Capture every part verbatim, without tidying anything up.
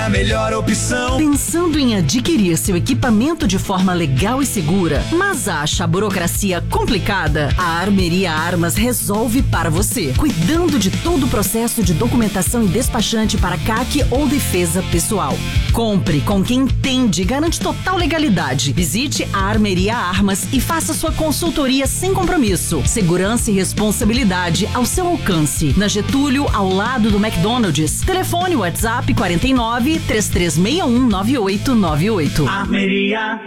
a melhor opção. Pensando em adquirir seu equipamento de forma legal e segura, mas acha a burocracia complicada? A Armeria Armas resolve para você, cuidando de todo o processo de documentação e despachante para C A C ou defesa pessoal. Compre com quem entende e garante total legalidade. Visite a Armeria Armas e faça sua consultoria sem compromisso. Segurança e responsabilidade ao seu alcance. Na Getúlio, ao lado do McDonald's. Telefone WhatsApp quarenta e nove, três três seis um, nove oito nove oito. Armeria.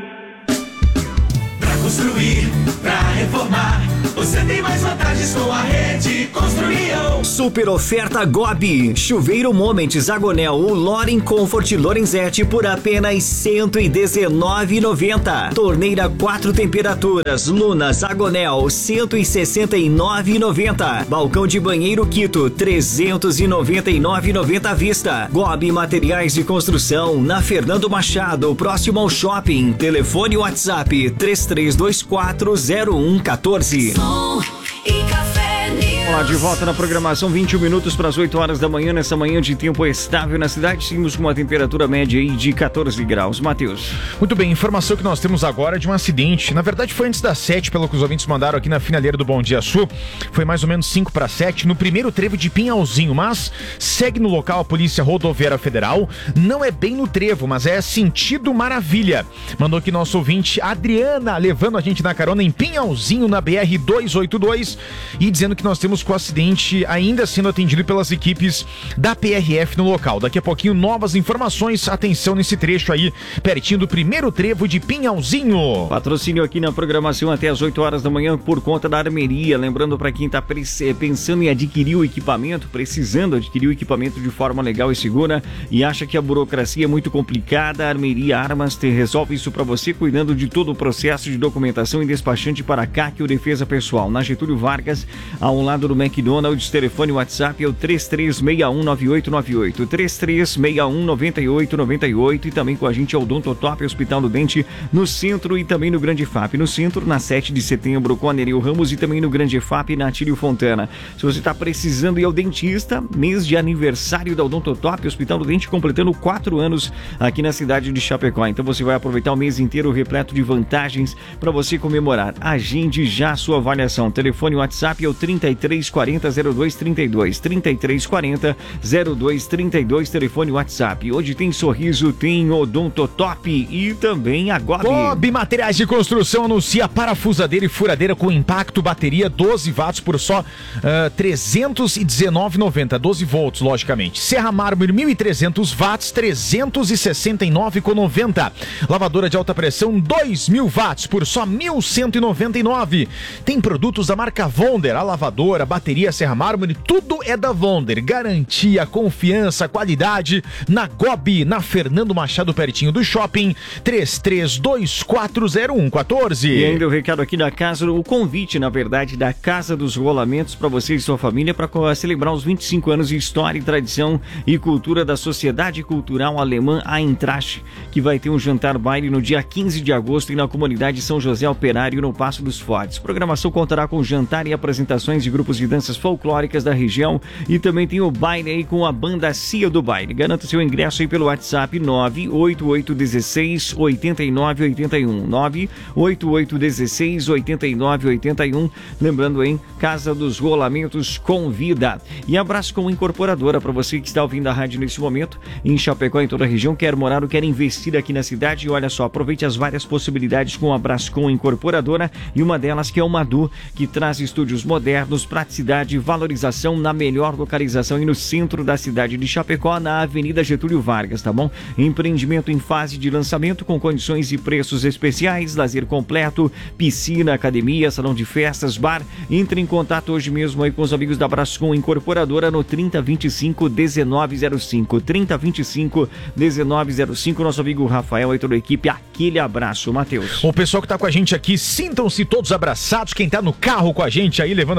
Pra construir, pra reformar, você tem mais vantagens com a Rede Construião. Super oferta Gobi. Chuveiro Moments Agonel Loren Comfort Lorenzetti por apenas cento e dezenove reais e noventa centavos. Torneira quatro temperaturas Lunas Agonel cento e sessenta e nove reais e noventa centavos. Balcão de banheiro Quito trezentos e noventa e nove reais e noventa centavos à vista. Gobi Materiais de Construção na Fernando Machado, próximo ao shopping. Telefone WhatsApp três três dois quatro zero um um quatro. Som e Café Olá, de volta na programação, vinte e um minutos para as oito horas da manhã, nessa manhã de tempo estável na cidade, seguimos com uma temperatura média aí de catorze graus. Matheus. Muito bem, informação que nós temos agora é de um acidente, na verdade foi antes das sete, pelo que os ouvintes mandaram aqui na finaleira do Bom Dia Sul, foi mais ou menos cinco para sete, no primeiro trevo de Pinhalzinho, mas segue no local a Polícia Rodoviária Federal, não é bem no trevo, mas é sentido Maravilha. Mandou aqui nosso ouvinte Adriana, levando a gente na carona em Pinhalzinho, na B R duzentos e oitenta e dois, e dizendo que nós temos com o acidente ainda sendo atendido pelas equipes da P R F no local. Daqui a pouquinho, novas informações. Atenção nesse trecho aí, pertinho do primeiro trevo de Pinhalzinho. Patrocínio aqui na programação até as oito horas da manhã por conta da Armeria. Lembrando para quem está pensando em adquirir o equipamento, precisando adquirir o equipamento de forma legal e segura e acha que a burocracia é muito complicada, a Armeria Armas te resolve isso para você, cuidando de todo o processo de documentação e despachante para C A C ou defesa pessoal. Na Getúlio Vargas, ao lado do McDonald's, telefone WhatsApp é o três três seis um nove oito nove oito, três três seis um nove oito nove oito, e também com a gente é o Odontotop Hospital do Dente, no centro e também no Grande F A P. No centro, na sete de setembro, com a Nereu Ramos, e também no Grande F A P, na Atílio Fontana. Se você está precisando ir ao dentista, mês de aniversário da Odontotop Hospital do Dente, completando quatro anos aqui na cidade de Chapecó. Então você vai aproveitar o mês inteiro repleto de vantagens para você comemorar. Agende já a sua avaliação. Telefone WhatsApp é o trinta e três quarenta, zero dois trinta e dois, trinta e três quarenta, zero dois trinta e dois, telefone WhatsApp. Hoje tem sorriso, tem Odontotop e também a Gobi. Gobi Materiais de Construção anuncia parafusadeira e furadeira com impacto, bateria doze watts por só uh, trezentos e dezenove reais e noventa centavos, doze volts, logicamente. Serra Mármore mil e trezentos watts, trezentos e sessenta e nove reais e noventa centavos. Lavadora de alta pressão dois mil watts por só mil cento e noventa e nove reais. Tem produtos da marca Wonder, a lavadora, bateria Serra Mármore, tudo é da Wonder. Garantia, confiança, qualidade na Gobi, na Fernando Machado, pertinho do shopping, três três dois quatro zero um um quatro. E ainda o recado aqui da casa, o convite, na verdade, da Casa dos Rolamentos para você e sua família para celebrar os vinte e cinco anos de história, tradição e cultura da Sociedade Cultural Alemã Eintracht, que vai ter um jantar baile no dia quinze de agosto e na comunidade São José Operário, no Passo dos Fortes. A programação contará com jantar e apresentações de grupos de danças folclóricas da região e também tem o baile aí com a banda Cia do Baile. Garanta seu ingresso aí pelo WhatsApp nove oito oito um seis, oito nove oito um, nove oito oito um seis, oito nove oito um. Lembrando, hein, Casa dos Rolamentos convida. E abraço com a incorporadora para você que está ouvindo a rádio nesse momento, em Chapecó, em toda a região, quer morar ou quer investir aqui na cidade. E olha só, aproveite as várias possibilidades com a Brascom Incorporadora, e uma delas que é o Madu, que traz estúdios modernos, praticidade e valorização na melhor localização e no centro da cidade de Chapecó, na Avenida Getúlio Vargas, tá bom? Empreendimento em fase de lançamento com condições e preços especiais, lazer completo, piscina, academia, salão de festas, bar. Entre em contato hoje mesmo aí com os amigos da Brascom Incorporadora no trinta, vinte e cinco, dezenove zero cinco, trinta, vinte e cinco, dezenove zero cinco. Nosso amigo Rafael e toda a equipe, aquele abraço, Matheus. O pessoal que tá com a gente aqui, sintam-se todos abraçados. Quem tá no carro com a gente aí, levando a gente no seu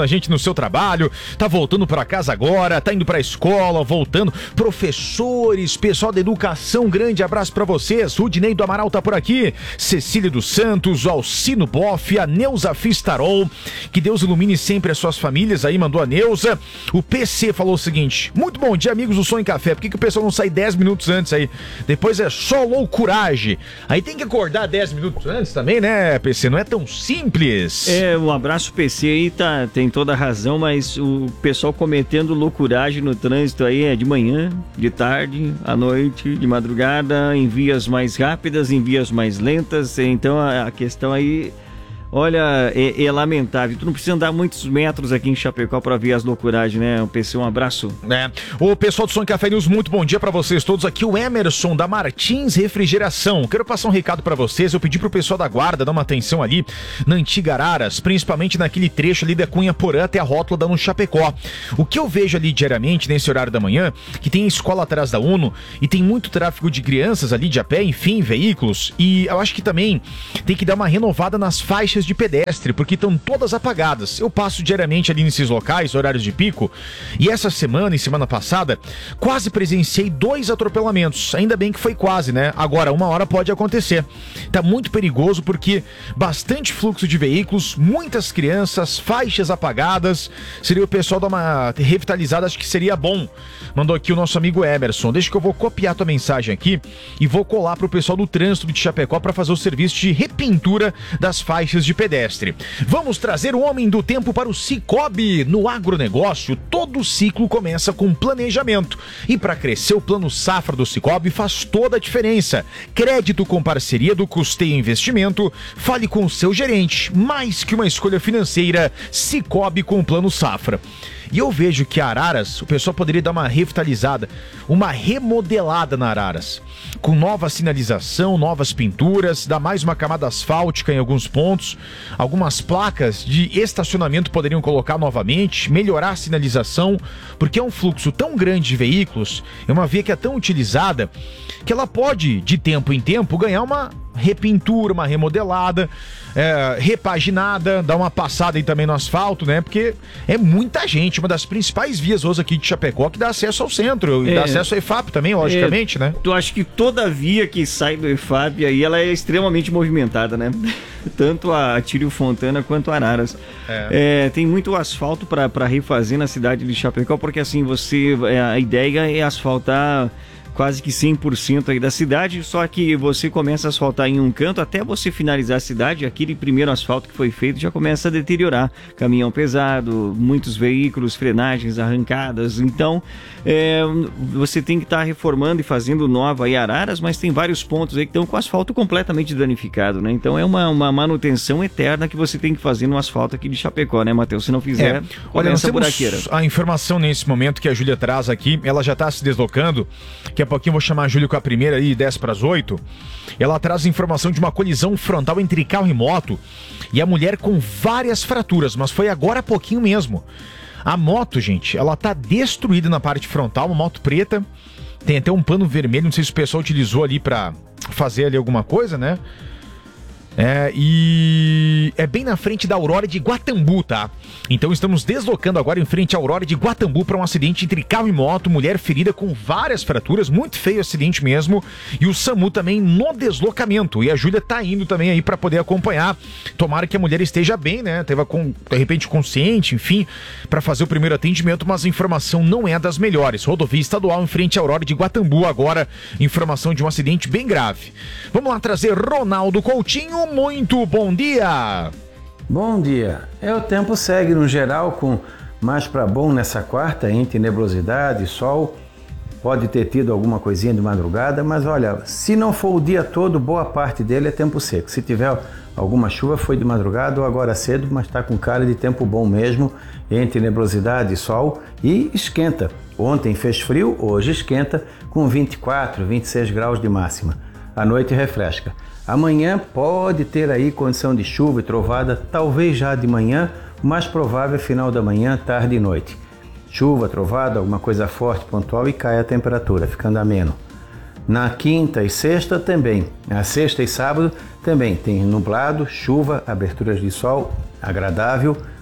seu trabalho, tá voltando para casa agora, tá indo pra escola, voltando, professores, pessoal da educação, grande abraço para vocês. Rudinei do Amaral tá por aqui, Cecília dos Santos, Alcino Boff, a Neuza Fistarol, que Deus ilumine sempre as suas famílias, aí mandou a Neuza. O P C falou o seguinte: muito bom dia, amigos do Som em Café, por que, que o pessoal não sai dez minutos antes aí? Depois é só loucuragem. Aí tem que acordar dez minutos antes também, né, P C? Não é tão simples. É, um abraço P C aí, tá, tem toda a razão, mas o pessoal cometendo loucuragem no trânsito aí é de manhã, de tarde, à noite, de madrugada, em vias mais rápidas, em vias mais lentas, então a, a questão aí... Olha, é, é lamentável. Tu não precisa andar muitos metros aqui em Chapecó para ver as loucuragens, né? O P C, um abraço. É. O pessoal do Som em Café News, muito bom dia para vocês todos. Aqui o Emerson da Martins Refrigeração. Quero passar um recado para vocês. Eu pedi pro pessoal da guarda dar uma atenção ali na Antiga Araras, principalmente naquele trecho ali da Cunha Porã até a rótula da no Chapecó. O que eu vejo ali diariamente, nesse horário da manhã, que tem a escola atrás da UNO e tem muito tráfego de crianças ali de a pé, enfim, veículos. E eu acho que também tem que dar uma renovada nas faixas de pedestre, porque estão todas apagadas. Eu passo diariamente ali nesses locais, horários de pico, e essa semana e semana passada quase presenciei dois atropelamentos. Ainda bem que foi quase, né? Agora, uma hora pode acontecer. Tá muito perigoso porque bastante fluxo de veículos, muitas crianças, faixas apagadas. Seria o pessoal dar uma revitalizada, acho que seria bom. Mandou aqui o nosso amigo Emerson. Deixa que eu vou copiar tua mensagem aqui e vou colar pro pessoal do trânsito de Chapecó para fazer o serviço de repintura das faixas de pedestre. Vamos trazer o homem do tempo para o Cicobi. No agronegócio, todo ciclo começa com planejamento. E para crescer, o plano safra do Cicobi faz toda a diferença. Crédito com parceria do Custeio Investimento. Fale com o seu gerente. Mais que uma escolha financeira, Cicobi com o plano safra. E eu vejo que a Araras, o pessoal poderia dar uma revitalizada, uma remodelada na Araras, com nova sinalização, novas pinturas, dar mais uma camada asfáltica em alguns pontos, algumas placas de estacionamento poderiam colocar novamente, melhorar a sinalização, porque é um fluxo tão grande de veículos, é uma via que é tão utilizada, que ela pode, de tempo em tempo, ganhar uma repintura, uma remodelada, é, repaginada, dar uma passada aí também no asfalto, né? Porque é muita gente, uma das principais vias hoje aqui de Chapecó que dá acesso ao centro, e é, dá acesso ao E F A P também, logicamente, é, né? Tu acha que toda via que sai do E F A P aí, ela é extremamente movimentada, né? Tanto a Tírio Fontana quanto a Araras. É. É, tem muito asfalto para refazer na cidade de Chapecó, porque assim, você, a ideia é asfaltar quase que cem por cento aí da cidade, só que você começa a asfaltar em um canto, até você finalizar a cidade, aquele primeiro asfalto que foi feito já começa a deteriorar. Caminhão pesado, muitos veículos, frenagens, arrancadas, então é, você tem que estar tá reformando e fazendo nova aí Araras, mas tem vários pontos aí que estão com o asfalto completamente danificado, né? Então é uma, uma manutenção eterna que você tem que fazer no asfalto aqui de Chapecó, né, Matheus? Se não fizer, é. Olha, nós temos buraqueira. A informação nesse momento que a Júlia traz aqui, ela já está se deslocando, que a pouquinho eu vou chamar a Júlia com a primeira aí, dez para as oito. Ela traz informação de uma colisão frontal entre carro e moto e a mulher com várias fraturas, mas foi agora há pouquinho mesmo. A moto, gente, ela tá destruída na parte frontal, uma moto preta, tem até um pano vermelho, não sei se o pessoal utilizou ali para fazer ali alguma coisa, né? É, e é bem na frente da Aurora de Guatambu, tá? Então estamos deslocando agora em frente à Aurora de Guatambu para um acidente entre carro e moto, mulher ferida com várias fraturas, muito feio o acidente mesmo, e o SAMU também no deslocamento, e a Júlia tá indo também aí para poder acompanhar, tomara que a mulher esteja bem, né? Teve com, de repente consciente, enfim, para fazer o primeiro atendimento, mas a informação não é das melhores. Rodovia estadual em frente à Aurora de Guatambu agora, informação de um acidente bem grave. Vamos lá trazer Ronaldo Coutinho. Muito bom dia! Bom dia! É, o tempo segue no geral com mais para bom nessa quarta, entre nebulosidade, sol. Pode ter tido alguma coisinha de madrugada, mas olha, se não for o dia todo, boa parte dele é tempo seco. Se tiver alguma chuva, foi de madrugada ou agora cedo, mas está com cara de tempo bom mesmo, entre nebulosidade e sol, e esquenta. Ontem fez frio, hoje esquenta, com vinte e quatro, vinte e seis graus de máxima. À noite refresca. Amanhã pode ter aí condição de chuva e trovada, talvez já de manhã, o mais provável é final da manhã, tarde e noite. Chuva, trovada, alguma coisa forte, pontual e cai a temperatura, ficando ameno. Na quinta e sexta também, na sexta e sábado também tem nublado, chuva, aberturas de sol, agradável,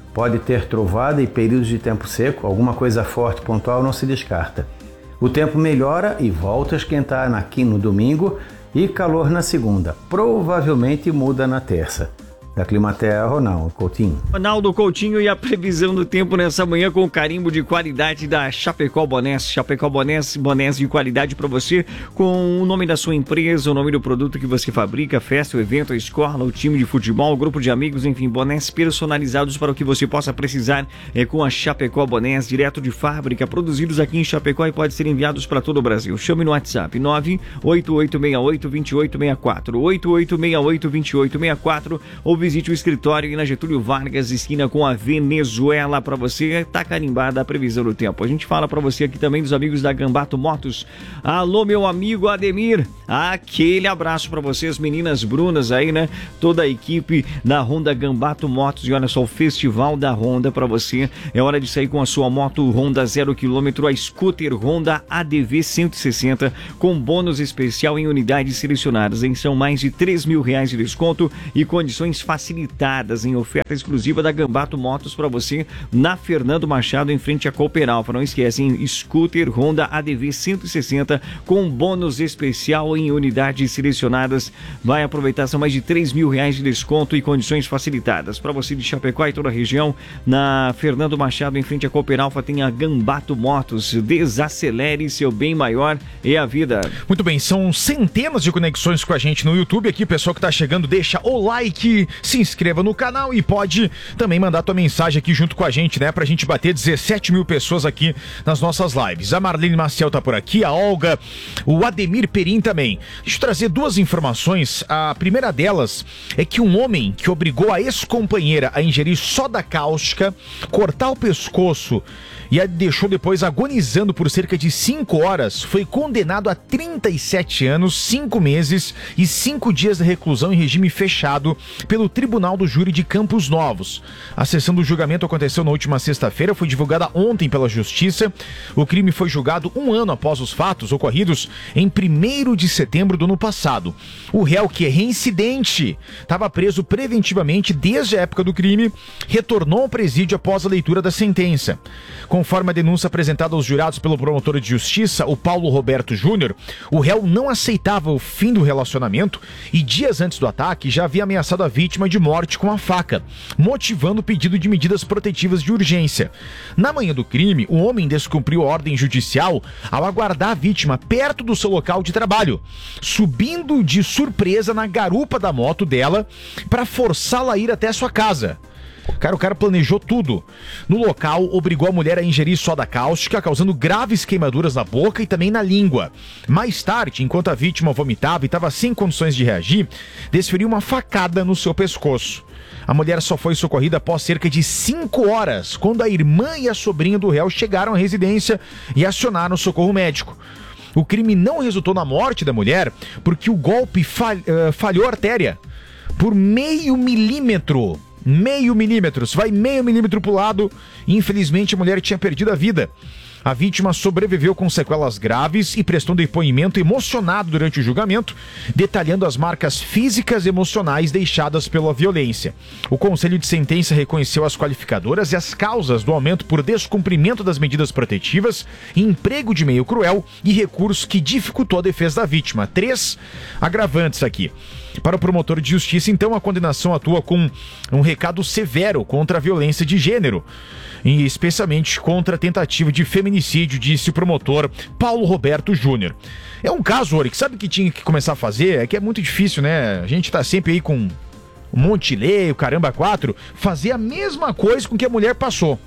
Pode ter trovada e períodos de tempo seco, alguma coisa forte pontual não se descarta. O tempo melhora e volta a esquentar aqui no domingo e calor na segunda. Provavelmente muda na terça. Da Climaterra, Ronaldo Coutinho. Ronaldo Coutinho e a previsão do tempo nessa manhã com o carimbo de qualidade da Chapecó Bonés. Chapecó Bonés, bonés de qualidade para você, com o nome da sua empresa, o nome do produto que você fabrica, festa, o evento, a escola, o time de futebol, o grupo de amigos, enfim, bonés personalizados para o que você possa precisar é, com a Chapecó Bonés, direto de fábrica, produzidos aqui em Chapecó e pode ser enviados para todo o Brasil. Chame no WhatsApp nove oito oito seis oito, dois oito seis quatro, oito oito seis oito, dois oito seis quatro ou visite o escritório na Getúlio Vargas, esquina com a Venezuela, para você. Tá carimbada a previsão do tempo. A gente fala para você aqui também dos amigos da Gambato Motos. Alô, meu amigo Ademir, aquele abraço para vocês, meninas brunas aí, né? Toda a equipe da Honda Gambato Motos. E olha só, o festival da Honda para você. É hora de sair com a sua moto Honda zero quilômetro, a scooter Honda A D V cento e sessenta, com bônus especial em unidades selecionadas. Em são mais de três mil reais de desconto e condições facilitadas em oferta exclusiva da Gambato Motos para você na Fernando Machado, em frente a Cooper Alfa. Não esquecem, scooter Honda A D V cento e sessenta com bônus especial em unidades selecionadas. Vai aproveitar, são mais de três mil reais de desconto e condições facilitadas para você de Chapecó e toda a região. Na Fernando Machado, em frente a Cooper Alfa, tem a Gambato Motos. Desacelere seu bem maior e a vida. Muito bem, são centenas de conexões com a gente no YouTube aqui. Pessoal que tá chegando, deixa o like, se inscreva no canal e pode também mandar tua mensagem aqui junto com a gente, né? Pra gente bater dezessete mil pessoas aqui nas nossas lives. A Marlene Maciel tá por aqui, a Olga, o Ademir Perim também. Deixa eu trazer duas informações. A primeira delas é que um homem que obrigou a ex-companheira a ingerir soda cáustica, cortar o pescoço e a deixou depois agonizando por cerca de cinco horas, foi condenado a trinta e sete anos, cinco meses e cinco dias de reclusão em regime fechado pelo Tribunal do Júri de Campos Novos. A sessão do julgamento aconteceu na última sexta-feira, foi divulgada ontem pela Justiça. O crime foi julgado um ano após os fatos ocorridos em primeiro de setembro do ano passado. O réu, que é reincidente, estava preso preventivamente desde a época do crime, retornou ao presídio após a leitura da sentença. Conforme a denúncia apresentada aos jurados pelo promotor de justiça, o Paulo Roberto Júnior, o réu não aceitava o fim do relacionamento e dias antes do ataque já havia ameaçado a vítima de morte com a faca, motivando o pedido de medidas protetivas de urgência. Na manhã do crime, o homem descumpriu a ordem judicial ao aguardar a vítima perto do seu local de trabalho, subindo de surpresa na garupa da moto dela para forçá-la a ir até sua casa. Cara, o cara planejou tudo. No local, obrigou a mulher a ingerir soda cáustica, causando graves queimaduras na boca e também na língua. Mais tarde, enquanto a vítima vomitava e estava sem condições de reagir, desferiu uma facada no seu pescoço. A mulher só foi socorrida após cerca de cinco horas, quando a irmã e a sobrinha do réu chegaram à residência e acionaram o socorro médico. O crime não resultou na morte da mulher porque o golpe falh- uh, falhou a artéria por meio milímetro. Meio milímetro, vai meio milímetro pro lado. Infelizmente, a mulher tinha perdido a vida. A vítima sobreviveu com sequelas graves e prestou depoimento emocionado durante o julgamento, detalhando as marcas físicas e emocionais deixadas pela violência. O Conselho de Sentença reconheceu as qualificadoras e as causas do aumento por descumprimento das medidas protetivas, emprego de meio cruel e recurso que dificultou a defesa da vítima. Três agravantes aqui. Para o promotor de justiça, então, a condenação atua com um recado severo contra a violência de gênero, e especialmente contra a tentativa de feminicídio, disse o promotor Paulo Roberto Júnior. É um caso, Ori, que sabe o que tinha que começar a fazer? É que é muito difícil, né? A gente tá sempre aí com um monte de lei, o caramba quatro, fazer a mesma coisa com que a mulher passou,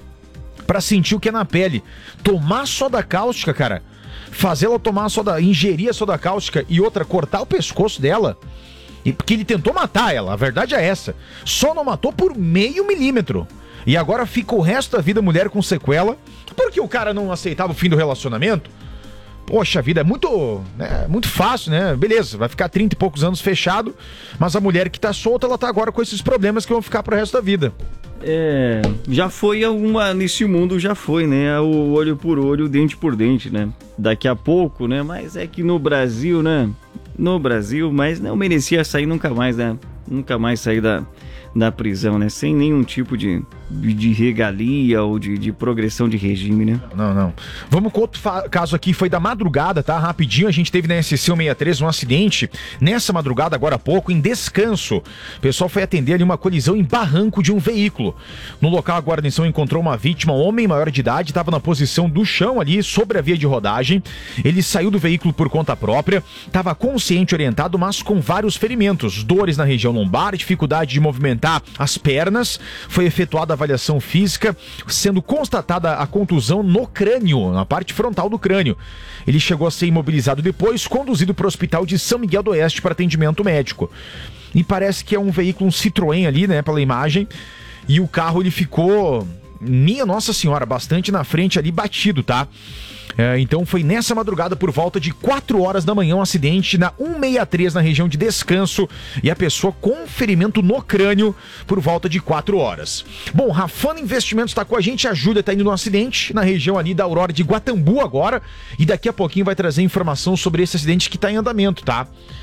pra sentir o que é na pele. Tomar soda cáustica, cara, fazer ela tomar soda, ingerir a soda cáustica e outra, cortar o pescoço dela, e porque ele tentou matar ela, a verdade é essa, só não matou por meio milímetro, e agora fica o resto da vida mulher com sequela, porque o cara não aceitava o fim do relacionamento. Poxa vida, é muito, né, muito fácil, né? Beleza, vai ficar trinta e poucos anos fechado, mas a mulher que tá solta, ela tá agora com esses problemas que vão ficar pro resto da vida. É, já foi alguma, nesse mundo já foi, né? O olho por olho, dente por dente, né? Daqui a pouco, né? Mas é que no Brasil, né? No Brasil, mas não merecia sair nunca mais, né? nunca mais sair da, da prisão, né? Sem nenhum tipo de, de, de regalia ou de, de progressão de regime, né? Não, não. Vamos com outro caso aqui, foi da madrugada, tá? Rapidinho, a gente teve na S C cento e sessenta e três um acidente, nessa madrugada, agora há pouco, em Descanso. O pessoal foi atender ali uma colisão em barranco de um veículo. No local, a guarnição encontrou uma vítima, um homem maior de idade, estava na posição do chão ali, sobre a via de rodagem. Ele saiu do veículo por conta própria, estava consciente, orientado, mas com vários ferimentos, dores na região lombar, dificuldade de movimentar as pernas. Foi efetuada a avaliação física, sendo constatada a contusão no crânio, na parte frontal do crânio. Ele chegou a ser imobilizado depois, conduzido para o hospital de São Miguel do Oeste para atendimento médico. E parece que é um veículo, um Citroën ali, né, pela imagem. E o carro, ele ficou, minha Nossa Senhora, bastante na frente ali, batido, tá? É, então foi nessa madrugada, por volta de quatro horas da manhã, um acidente na cento e sessenta e três, na região de Descanso, e a pessoa com ferimento no crânio por volta de quatro horas. Bom, Rafano Investimentos está com a gente, a Júlia está indo no acidente na região ali da Aurora de Guatambu agora, e daqui a pouquinho vai trazer informação sobre esse acidente que está em andamento, tá?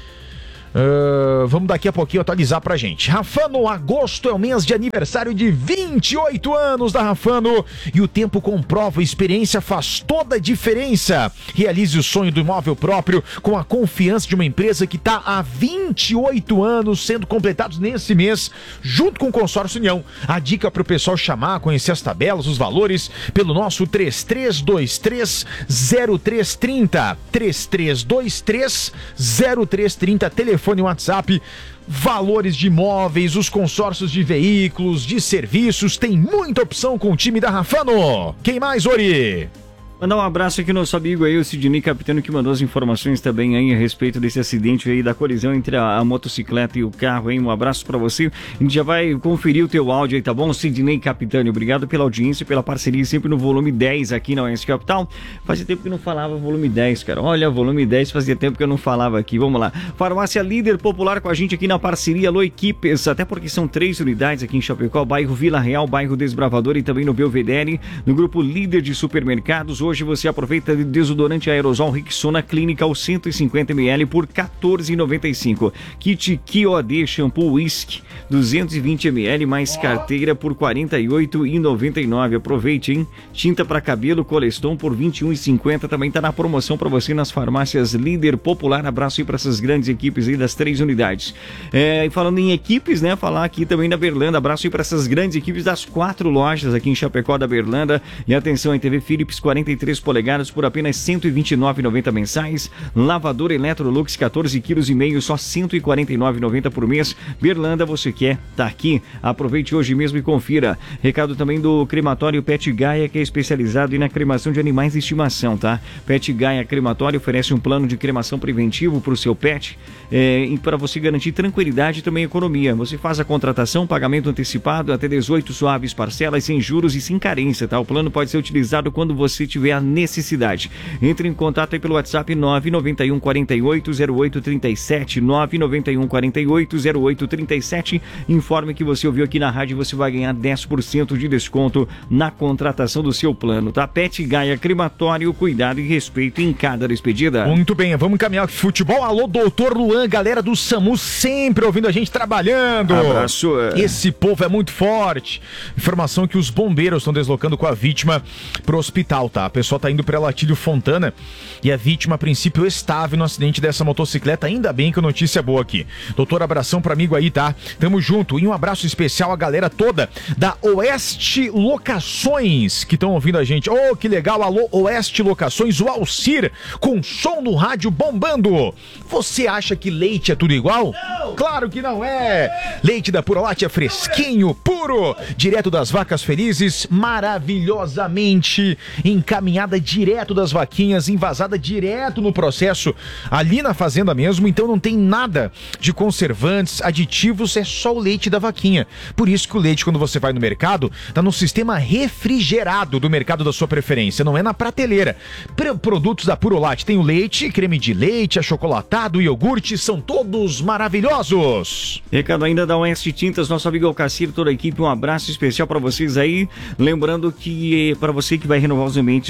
Uh, vamos daqui a pouquinho atualizar pra gente. Rafano, agosto é o mês de aniversário de vinte e oito anos da Rafano, e o tempo comprova, a experiência faz toda a diferença. Realize o sonho do imóvel próprio com a confiança de uma empresa que está há vinte e oito anos sendo completados nesse mês, junto com o Consórcio União. A dica pro pessoal chamar, conhecer as tabelas, os valores, pelo nosso três três dois três, zero três três zero, três três dois três, zero três três zero, telefone e WhatsApp. Valores de imóveis, os consórcios de veículos, de serviços, tem muita opção com o time da Rafano. Quem mais, Ori? Mandar um abraço aqui no nosso amigo aí, o Sidney Capitano, que mandou as informações também aí a respeito desse acidente aí, da colisão entre a, a motocicleta e o carro, hein? Um abraço pra você. A gente já vai conferir o teu áudio aí, tá bom? Sidney Capitano, obrigado pela audiência, pela parceria sempre no volume dez aqui na Oeste Capital. Fazia tempo que não falava volume dez, cara. Olha, volume dez fazia tempo que eu não falava aqui. Vamos lá. Farmácia Líder Popular com a gente aqui na parceria. Alô, equipes, até porque são três unidades aqui em Chapecó, bairro Vila Real, bairro Desbravador e também no Belvedere, no grupo Líder de Supermercados. Hoje você aproveita de desodorante aerosol Rexona Clinical cento e cinquenta mililitros por quatorze reais e noventa e cinco centavos. Kit Q O D Shampoo Whisky duzentos e vinte mililitros mais carteira por quarenta e oito reais e noventa e nove centavos. Aproveite, hein? Tinta para cabelo Coleston por vinte e um reais e cinquenta centavos. Também está na promoção para você nas farmácias Líder Popular. Abraço aí para essas grandes equipes aí das três unidades. É, e falando em equipes, né? Falar aqui também da Berlanda. Abraço aí para essas grandes equipes das quatro lojas aqui em Chapecó da Berlanda. E atenção, em T V Philips quarenta e três polegadas por apenas cento e vinte e nove reais e noventa centavos mensais. Lavador Electrolux quatorze quilos e meio, só cento e quarenta e nove reais e noventa centavos por mês. Berlanda, você quer? Tá aqui. Aproveite hoje mesmo e confira. Recado também do crematório Pet Gaia, que é especializado na cremação de animais de estimação, tá? Pet Gaia Crematório oferece um plano de cremação preventivo para o seu pet, é, e para você garantir tranquilidade e também economia. Você faz a contratação, pagamento antecipado, até dezoito suaves parcelas, sem juros e sem carência, tá? O plano pode ser utilizado quando você tiver a necessidade. Entre em contato aí pelo WhatsApp nove nove um quatro oito zero oito três sete, nove nove um quatro oito zero oito três sete. Informe que você ouviu aqui na rádio e você vai ganhar dez por cento de desconto na contratação do seu plano, tá? Pet Gaia Crematório, cuidado e respeito em cada despedida. Muito bem, vamos encaminhar futebol. Alô, doutor Luan, galera do SAMU sempre ouvindo a gente trabalhando. Abraço. Esse povo é muito forte. Informação que os bombeiros estão deslocando com a vítima pro hospital, tá? A pessoa tá indo pra Latílio Fontana e a vítima, a princípio, estável no acidente dessa motocicleta. Ainda bem que a notícia é boa aqui. Doutor, abração pro amigo aí, tá? Tamo junto. E um abraço especial à galera toda da Oeste Locações que estão ouvindo a gente. Oh, que legal. Alô, Oeste Locações, o Alcir com som no rádio bombando. Você acha que leite é tudo igual? Não. Claro que não é. Leite da Purolate é fresquinho, puro, direto das vacas felizes, maravilhosamente encaminhada direto das vaquinhas, envasada direto no processo, ali na fazenda mesmo. Então não tem nada de conservantes, aditivos, é só o leite da vaquinha. Por isso que o leite, quando você vai no mercado, tá no sistema refrigerado do mercado da sua preferência, não é na prateleira. Pro- produtos da Purolate, tem o leite, creme de leite, achocolatado, iogurte, são todos maravilhosos. Recado ainda da Oeste Tintas, nosso amigo Alcacir, toda a equipe, um abraço especial para vocês aí. Lembrando que para você que vai renovar os ambientes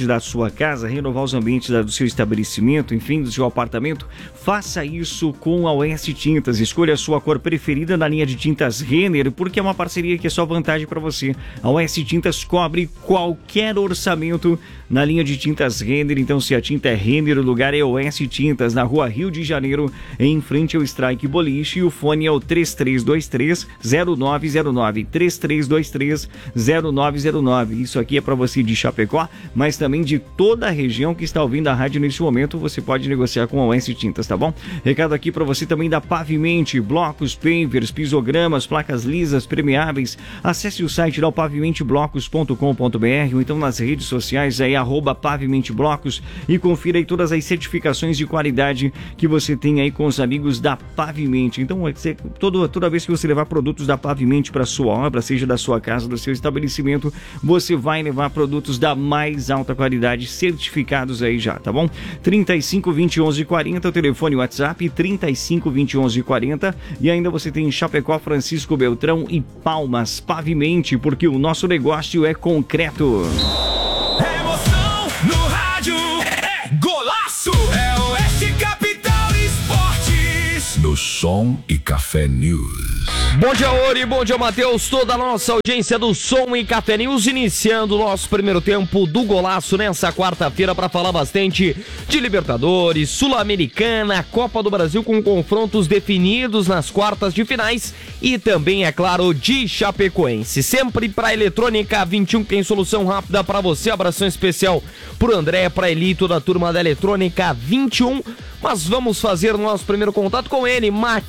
ambientes da sua casa, renovar os ambientes da, do seu estabelecimento, enfim, do seu apartamento, faça isso com a O S Tintas. Escolha a sua cor preferida na linha de tintas Renner, porque é uma parceria que é só vantagem para você. A O S Tintas cobre qualquer orçamento na linha de tintas Renner. Então, se a tinta é Renner, o lugar é O S Tintas, na rua Rio de Janeiro, em frente ao Strike Boliche. E o fone é o três três dois três, zero nove zero nove, três três dois três, zero nove zero nove. Isso aqui é para você de Chapecó, mas também de toda a região que está ouvindo a rádio nesse momento. Você pode negociar com a O S Tintas, tá bom? Recado aqui para você também da Pavimente, blocos, pavers, pisogramas, placas lisas, permeáveis. Acesse o site da pavimente blocos ponto com ponto b r ou então nas redes sociais aí, arroba Pavimente Blocos, e confira aí todas as certificações de qualidade que você tem aí com os amigos da Pavimente. Então, você, todo, toda vez que você levar produtos da Pavimente para sua obra, seja da sua casa, do seu estabelecimento, você vai levar produtos da mais alta qualidade, certificados aí já, tá bom? trinta e cinco, vinte e onze, quarenta, o telefone WhatsApp, trinta e cinco, vinte e onze, quarenta, e ainda você tem Chapecó, Francisco Beltrão e Palmas. Pavimente, porque o nosso negócio é concreto. Emoção no rádio é golaço, é Oeste Capital Esportes. No Som e Café News. Bom dia, Ori, bom dia, Matheus, toda a nossa audiência do Som e Café News, iniciando o nosso primeiro tempo do Golaço nessa quarta-feira para falar bastante de Libertadores, Sul-Americana, Copa do Brasil com confrontos definidos nas quartas de finais e também, é claro, de Chapecoense. Sempre para Eletrônica vinte e um, tem solução rápida para você. Abração especial pro André, pra Eli, toda a turma da Eletrônica vinte e um. Mas vamos fazer o nosso primeiro contato com ele,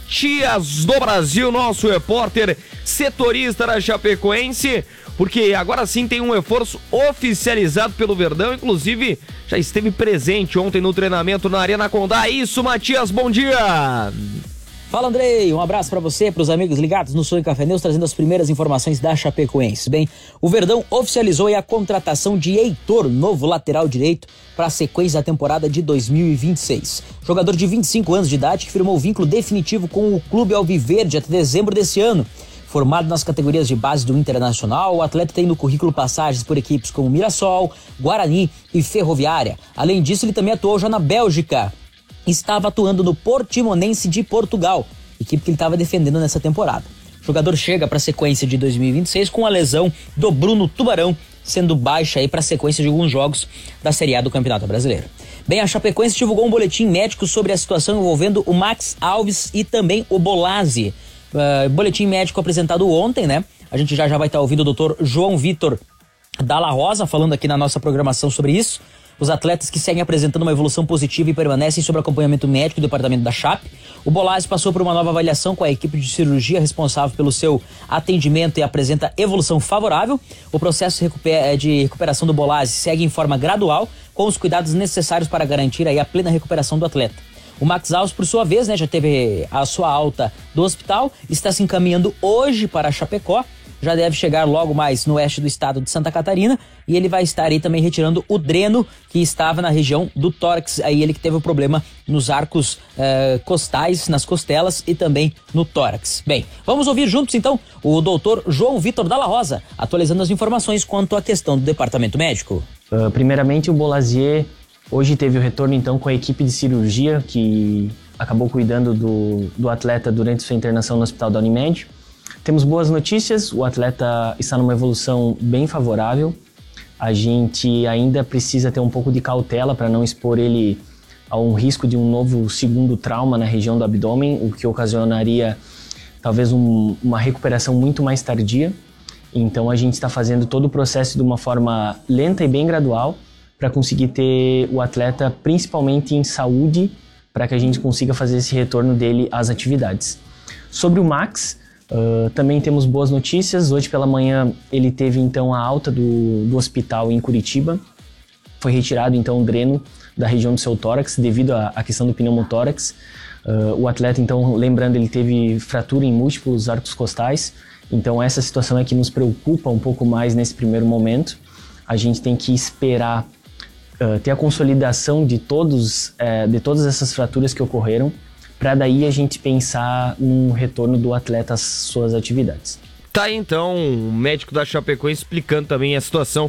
Matias do Brasil, nosso repórter setorista da Chapecoense, porque agora sim tem um reforço oficializado pelo Verdão, inclusive já esteve presente ontem no treinamento na Arena Condá. Isso, Matias, bom dia! Fala, Andrei, um abraço pra você, pros amigos ligados no Som e Café News, trazendo as primeiras informações da Chapecoense. Bem, o Verdão oficializou aí a contratação de Heitor, novo lateral direito, para a sequência da temporada de dois mil e vinte e seis. Jogador de vinte e cinco anos de idade que firmou vínculo definitivo com o clube alviverde até dezembro desse ano. Formado nas categorias de base do Internacional, o atleta tem no currículo passagens por equipes como Mirassol, Guarani e Ferroviária. Além disso, ele também atuou já na Bélgica. Estava atuando no Portimonense de Portugal, equipe que ele estava defendendo nessa temporada. O jogador chega para a sequência de dois mil e vinte e seis com a lesão do Bruno Tubarão, sendo baixa aí para a sequência de alguns jogos da Série A do Campeonato Brasileiro. Bem, a Chapecoense divulgou um boletim médico sobre a situação envolvendo o Max Alves e também o Bolazzi. Uh, boletim médico apresentado ontem, né? A gente já já vai estar ouvindo o doutor João Vitor Dalla Rosa falando aqui na nossa programação sobre isso. Os atletas que seguem apresentando uma evolução positiva e permanecem sob acompanhamento médico do departamento da Chape. O Bolazzi passou por uma nova avaliação com a equipe de cirurgia responsável pelo seu atendimento e apresenta evolução favorável. O processo de recuperação do Bolazzi segue em forma gradual, com os cuidados necessários para garantir aí a plena recuperação do atleta. O Max Alves, por sua vez, né, já teve a sua alta do hospital, está se encaminhando hoje para Chapecó. Já deve chegar logo mais no oeste do estado de Santa Catarina e ele vai estar aí também retirando o dreno que estava na região do tórax, aí ele que teve o problema nos arcos eh, costais, nas costelas e também no tórax. Bem, vamos ouvir juntos então o doutor João Vitor Dalla Rosa, atualizando as informações quanto à questão do departamento médico. Uh, primeiramente, o Bolazzi hoje teve o retorno então com a equipe de cirurgia que acabou cuidando do, do atleta durante sua internação no hospital da Unimed. Temos boas notícias, o atleta está numa evolução bem favorável. A gente ainda precisa ter um pouco de cautela para não expor ele a um risco de um novo segundo trauma na região do abdômen, o que ocasionaria talvez um, uma recuperação muito mais tardia. Então a gente está fazendo todo o processo de uma forma lenta e bem gradual para conseguir ter o atleta principalmente em saúde, para que a gente consiga fazer esse retorno dele às atividades. Sobre o Max, Uh, também temos boas notícias. Hoje pela manhã ele teve então a alta do, do hospital em Curitiba. Foi retirado então o dreno da região do seu tórax devido à, à questão do pneumotórax. Uh, o atleta então, lembrando, ele teve fratura em múltiplos arcos costais. Então essa situação é que nos preocupa um pouco mais nesse primeiro momento. A gente tem que esperar uh, ter a consolidação de, todos, uh, de todas essas fraturas que ocorreram, para daí a gente pensar num retorno do atleta às suas atividades. Tá aí então o médico da Chapecoense explicando também a situação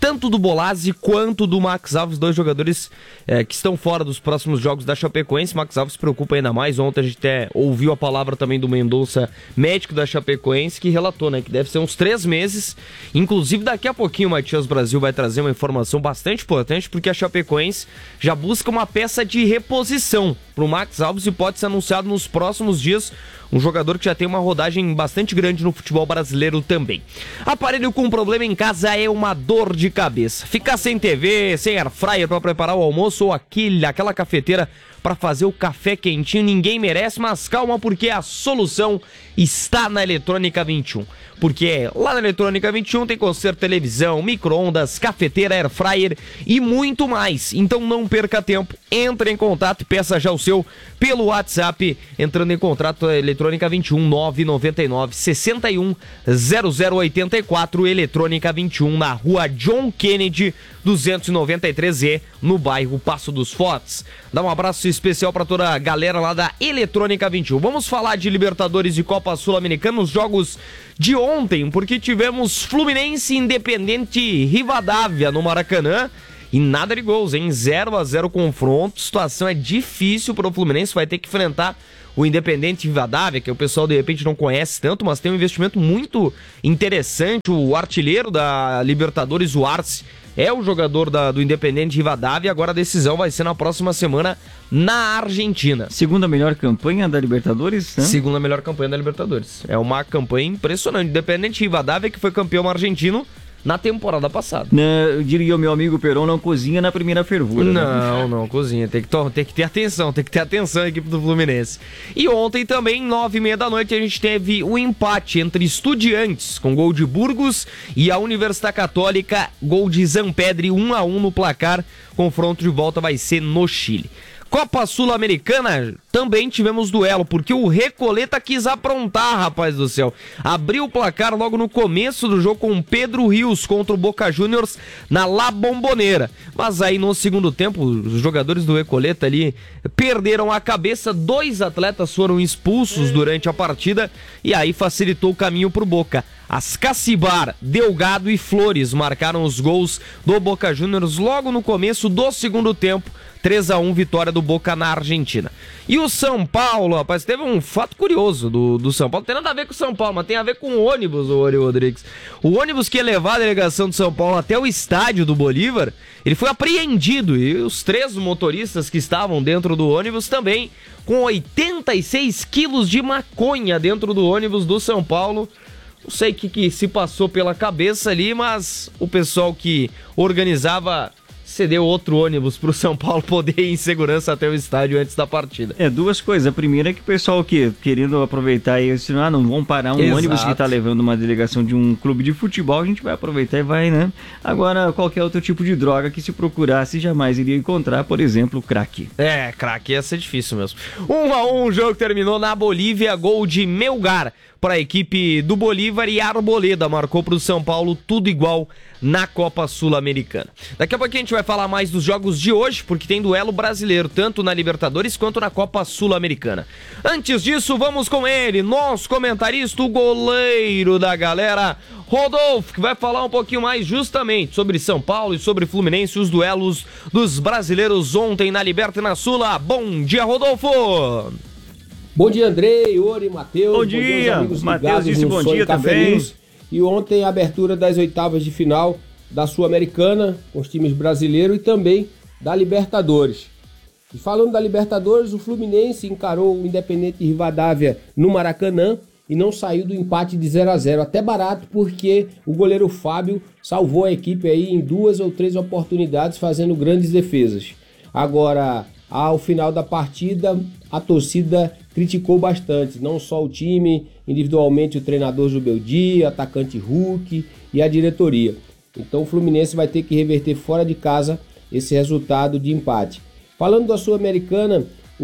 tanto do Bolazzi quanto do Max Alves, dois jogadores é, que estão fora dos próximos jogos da Chapecoense. Max Alves preocupa ainda mais. Ontem a gente até ouviu a palavra também do Mendonça, médico da Chapecoense, que relatou, né, que deve ser uns três meses. Inclusive, daqui a pouquinho o Matias Brasil vai trazer uma informação bastante importante, porque a Chapecoense já busca uma peça de reposição para o Max Alves e pode ser anunciado nos próximos dias. Um jogador que já tem uma rodagem bastante grande no futebol brasileiro também. Aparelho com problema em casa é uma dor de cabeça. Ficar sem T V, sem air fryer para preparar o almoço ou aquele, aquela cafeteira para fazer o café quentinho, ninguém merece, mas calma, porque a solução está na Eletrônica vinte e um. Porque lá na Eletrônica vinte e um tem conserto televisão, micro-ondas, cafeteira, air fryer e muito mais. Então não perca tempo, entre em contato e peça já o seu pelo WhatsApp, entrando em contato Eletrônica vinte e um, nove nove nove, seis um, zero zero oito quatro, Eletrônica vinte e um, na rua John Kennedy, duzentos e noventa e três E, no bairro Passo dos Fortes. Dá um abraço especial para toda a galera lá da Eletrônica vinte e um. Vamos falar de Libertadores e Copa Sul-Americana, os jogos de ontem, porque tivemos Fluminense e Independente Rivadavia no Maracanã. E nada de gols, hein? zero a zero confronto. Situação é difícil para o Fluminense, vai ter que enfrentar o Independente Rivadavia, que o pessoal de repente não conhece tanto, mas tem um investimento muito interessante. O artilheiro da Libertadores, o Arce, é o jogador da, do Independente Rivadavia. Agora a decisão vai ser na próxima semana na Argentina. Segunda melhor campanha da Libertadores, né? Segunda melhor campanha da Libertadores. É uma campanha impressionante. Independente Rivadavia, que foi campeão argentino na temporada passada. Não, eu diria o meu amigo Peron, não cozinha na primeira fervura. Não, né? não cozinha. Tem que, to- tem que ter atenção, tem que ter atenção a equipe do Fluminense. E ontem também, nove e meia da noite, a gente teve o empate entre Estudiantes, com gol de Burgos, e a Universidade Católica, gol de Zampedri, um a um no placar. Confronto de volta vai ser no Chile. Copa Sul-Americana, também tivemos duelo, porque o Recoleta quis aprontar, rapaz do céu. Abriu o placar logo no começo do jogo com o Pedro Rios contra o Boca Juniors na La Bombonera. Mas aí no segundo tempo, os jogadores do Recoleta ali perderam a cabeça, dois atletas foram expulsos durante a partida e aí facilitou o caminho pro Boca. Ascacibar, Delgado e Flores marcaram os gols do Boca Juniors logo no começo do segundo tempo. três a um, vitória do Boca na Argentina. E o São Paulo, rapaz, teve um fato curioso do, do São Paulo. Não tem nada a ver com o São Paulo, mas tem a ver com o ônibus, o Ori Rodrigues. O ônibus que ia levar a delegação de São Paulo até o estádio do Bolívar, ele foi apreendido. E os três motoristas que estavam dentro do ônibus também, com oitenta e seis quilos de maconha dentro do ônibus do São Paulo. Não sei o que, que se passou pela cabeça ali, mas o pessoal que organizava cedeu outro ônibus pro São Paulo poder ir em segurança até o estádio antes da partida. É, duas coisas. A primeira é que o pessoal que querendo aproveitar e disse, ah, não vão parar um Exato. ônibus que tá levando uma delegação de um clube de futebol, a gente vai aproveitar e vai, né? Agora, qualquer outro tipo de droga que se procurasse jamais iria encontrar, por exemplo, crack. É, crack, ia ser difícil mesmo. Um a um, o jogo terminou na Bolívia, gol de Melgar para a equipe do Bolívar e Arboleda marcou para o São Paulo, tudo igual na Copa Sul-Americana. Daqui a pouquinho a gente vai falar mais dos jogos de hoje, porque tem duelo brasileiro, tanto na Libertadores quanto na Copa Sul-Americana. Antes disso, vamos com ele, nosso comentarista, o goleiro da galera, Rodolfo, que vai falar um pouquinho mais justamente sobre São Paulo e sobre Fluminense, os duelos dos brasileiros ontem na Liberta e na Sula. Bom dia, Rodolfo! Bom dia, Andrei, Ori, Matheus. Bom dia, Matheus disse bom dia também. News. E ontem a abertura das oitavas de final da Sul-Americana, com os times brasileiros e também da Libertadores. E falando da Libertadores, o Fluminense encarou o Independente Rivadavia no Maracanã e não saiu do empate de zero a zero. Até barato, porque o goleiro Fábio salvou a equipe aí em duas ou três oportunidades, fazendo grandes defesas. Agora, ao final da partida, a torcida criticou bastante, não só o time, individualmente o treinador Zubeldia, atacante Hulk e a diretoria. Então o Fluminense vai ter que reverter fora de casa esse resultado de empate. Falando da Sul-Americana,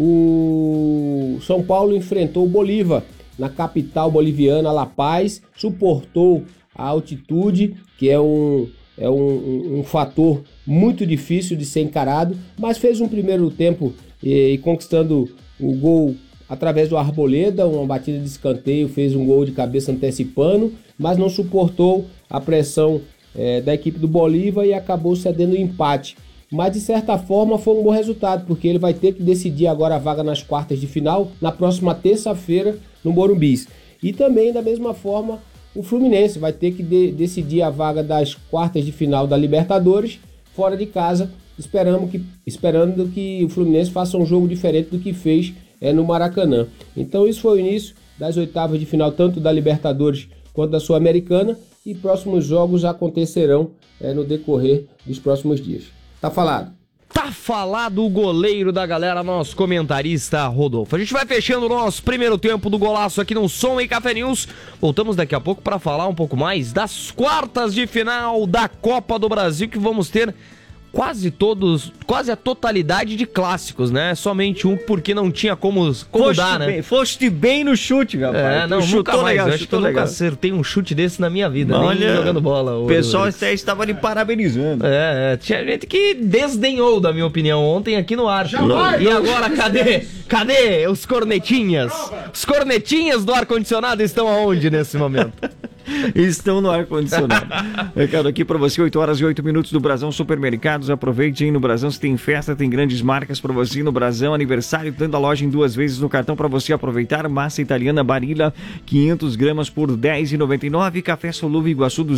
o São Paulo enfrentou o Bolívar na capital boliviana, La Paz, suportou a altitude, que é um, é um, um, um fator muito difícil de ser encarado, mas fez um primeiro tempo e, e conquistando o gol através do Arboleda, uma batida de escanteio, fez um gol de cabeça antecipando, mas não suportou a pressão é, da equipe do Bolívar e acabou cedendo o empate. Mas de certa forma foi um bom resultado, porque ele vai ter que decidir agora a vaga nas quartas de final na próxima terça-feira no Morumbi. E também da mesma forma o Fluminense vai ter que de- decidir a vaga das quartas de final da Libertadores fora de casa, esperando que, esperando que o Fluminense faça um jogo diferente do que fez é, no Maracanã. Então isso foi o início das oitavas de final, tanto da Libertadores quanto da Sul-Americana, e próximos jogos acontecerão é, no decorrer dos próximos dias. Tá falado. Tá falado o goleiro da galera, nosso comentarista Rodolfo. A gente vai fechando o nosso primeiro tempo do golaço aqui no Som e Café News. Voltamos daqui a pouco para falar um pouco mais das quartas de final da Copa do Brasil, que vamos ter quase todos, quase a totalidade de clássicos, né? Somente um porque não tinha como, como Foste dar, né? bem, foste bem no chute, rapaz. É, não, Tu nunca chutou mais. legal, Eu acho que eu chutou nunca legal. acertei um chute desse na minha vida, Olha, nem jogando bola. O pessoal Hoje. até estava lhe parabenizando. É, é, tinha gente que desdenhou da minha opinião ontem aqui no ar. Jamais. E agora, cadê? Cadê os cornetinhas? Os cornetinhas do ar-condicionado estão aonde nesse momento? Estão no ar-condicionado. Recado aqui pra você, oito horas e oito minutos do Brasão Supermercados. Aproveite, hein? No Brasão se tem festa, tem grandes marcas pra você no Brasão. Aniversário, tendo a loja em duas vezes no cartão pra você aproveitar. Massa italiana Barilla, quinhentas gramas por dez reais e noventa e nove. Café Solúvel Iguaçu,